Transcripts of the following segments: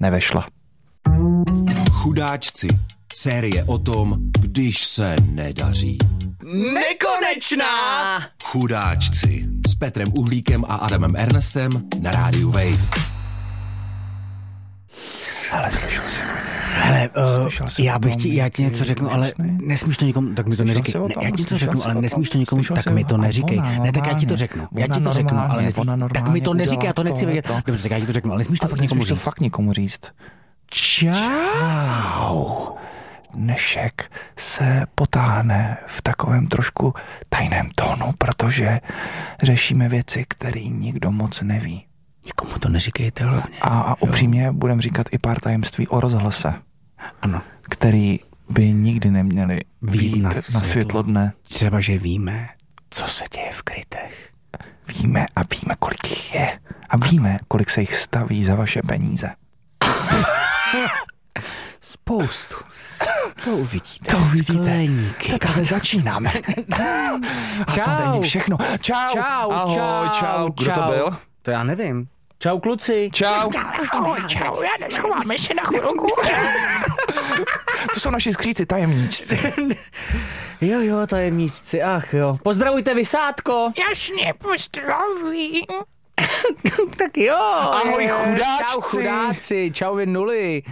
nevešla. Chudáčci. Série o tom, když se nedaří. Nekonečná! Chudáčci. S Petrem Uhlíkem a Adamem Ernestem na rádiu Wave. Ale slyšel jsi. Hele, já ti něco řeknu, ale nesmíš to nikomu, tak mi to neříkej. Já ti to řeknu, ale nesmíš to nikomu, tak mi to neříkej. Ne, tak já ti to řeknu. Já ti to řeknu, ale nesmíš, tak mi to neříkej, já to nechci vědět. Dobře, tak já ti to řeknu, ale nesmíš to fakt nikomu říct. Nesmíš to fakt nikomu říct. Čau. Dnešek se potáhne v takovém trošku tajném tónu, protože řešíme věci, které nikdo moc neví. Nikomu to neříkejte hlavně. A upřímně budem říkat i pár tajemství o rozhlase. Ano. Který by nikdy neměli být na světlo dne. Třeba, že víme, co se děje v krytech. Víme, kolik jich je. A víme, kolik se jich staví za vaše peníze. Spoustu. To uvidíte. To uvidíte. Skleníky. Teprve začínáme. A Čau. to není všechno. Čau. Ahoj, čau. Kdo to byl? To já nevím. Čau, kluci. Čau. Ahoj, čau, já neschováme se na chvilku. To jsou naši skříci tajemníčci. Jo, tajemníčci, ach jo. Pozdravujte Vysátko. Jasně, pozdravím. Tak jo. Ahoj, chudáčci. Čau, chudáci, čau vy nuly.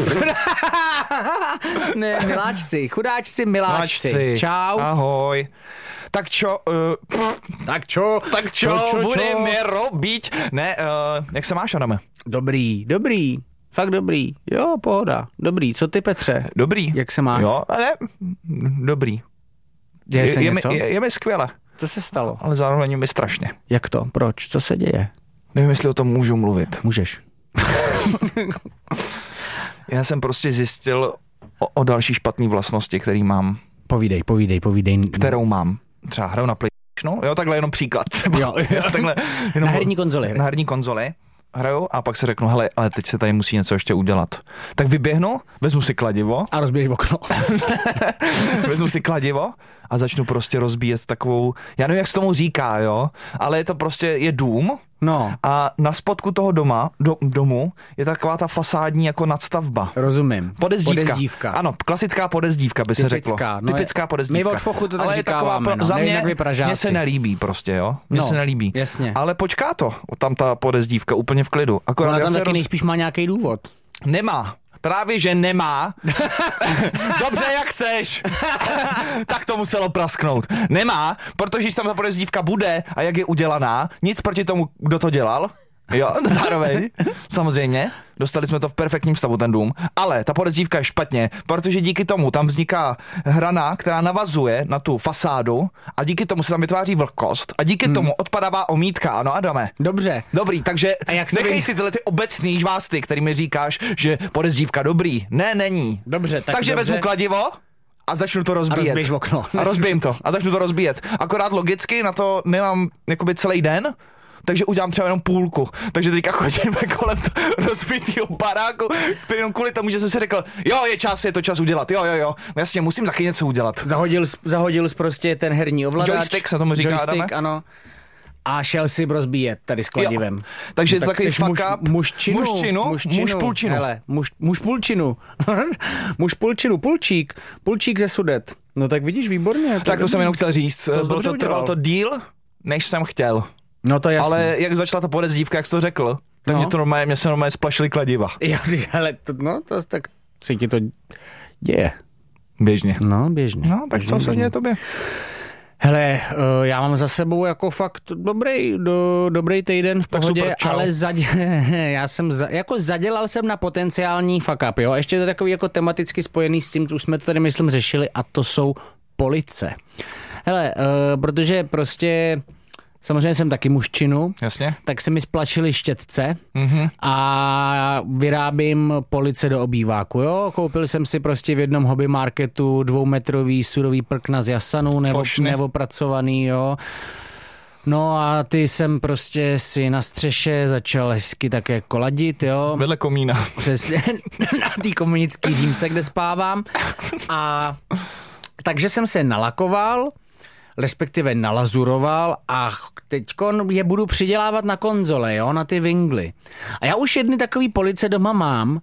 Ne, miláčci, chudáčci, miláčci. Čau. Ahoj. Tak čo? Tak čo? Budeme robiť? Ne, jak se máš, Adame? Dobrý. Fakt dobrý. Jo, pohoda. Dobrý. Co ty, Petře? Dobrý. Jak se máš? Jo, ne, dobrý. Děje se něco? Je mi skvěle. Co se stalo? Ale zároveň mi strašně. Jak to? Proč? Co se děje? Nevím, jestli o tom můžu mluvit. Můžeš. Já jsem prostě zjistil o další špatné vlastnosti, který mám. Povídej. Kterou mám. Třeba hraju na PlayStationu, jo, takhle jenom příklad. Jo. Takhle, jenom Na herní konzoli. Na herní konzoli hraju a pak si řeknu, hele, ale teď se tady musí něco ještě udělat. Tak vyběhnu, vezmu si kladivo. A rozbiješ okno. Vezmu si kladivo a začnu prostě rozbíjet takovou, já nevím, jak se tomu říká, jo, ale je to prostě, je dům. No. A na spodku toho domu je taková ta fasádní jako nadstavba. Rozumím. Podezdívka. Ano, klasická podezdívka by se řeklo. No typická podezdívka. My od Fochu to tak ale říkáváme, je taková, za mě se nelíbí prostě, jo. Mně se nelíbí. Jasně. Ale počká to, tam ta podezdívka úplně v klidu. Akorát ona tam taky nejspíš má nějaký důvod. Nemá. Právě, že nemá. Dobře, jak chceš. Tak to muselo prasknout. Nemá, protože když tam ta podezdívka bude a jak je udělaná, nic proti tomu, kdo to dělal. Jo, zároveň, samozřejmě, dostali jsme to v perfektním stavu, ten dům, ale ta podezdívka je špatně, protože díky tomu tam vzniká hrana, která navazuje na tu fasádu a díky tomu se tam vytváří vlhkost a díky tomu odpadává omítka, ano, Adame? Dobře. Dobrý, takže nechej si tyhle ty obecný žvásty, který mi říkáš, že podezdívka dobrý. Ne, není. Dobře, takže vezmu kladivo a začnu to rozbíjet. A rozbiješ okno. A rozbijím to a začnu to rozbíjet. Akorát logicky na to nemám jakoby celý den, takže udělám třeba jenom půlku. Takže teďka chodíme kolem rozbitýho baráku, který jenom kvůli tomu, že jsem si řekl, jo, je to čas udělat, jo, jasně, musím taky něco udělat. Zahodil jsi prostě ten herní ovladač. Joystick se tomu říká, Joystick, Adame? Ano. A šel si rozbíjet tady s kladivem. Takže tak takový fuck up. Muž půlčinu. Hele, muž půlčinu. Muž půlčinu, půlčík ze Sudet. No tak vidíš, výborně. Tak to jsem jenom chtěl říct. Trvalo to díl, než jsem chtěl. No to jasně. Ale jak začala ta podezdívka, jak jsi to řekl, tak mě se normálně splašily kladiva. Jo, ale tak se ti to děje. Běžně. No, běžně. No, tak co se děje tobě? Hele, já mám za sebou jako fakt dobrý týden v pohodě, super, ale zadělal jsem na potenciální fuck up, jo. Ještě to je takový jako tematicky spojený s tím, co už jsme to tady myslím řešili, a to jsou police. Hele, protože prostě samozřejmě jsem taky mužčinu. Jasně. Tak se mi splašily štětce a vyrábím police do obýváku, jo. Koupil jsem si prostě v jednom hobby marketu 2metrový surový prkna z jasanu, neopracovaný, jo. No a ty jsem prostě si na střeše začal hezky také koladit, jo. Vedle komína. Přesně, na té komunické římse, kde spávám. A takže jsem se nalakoval, respektive nalazuroval a teďkon je budu přidělávat na konzole, jo, na ty vingly. A já už jedny takový police doma mám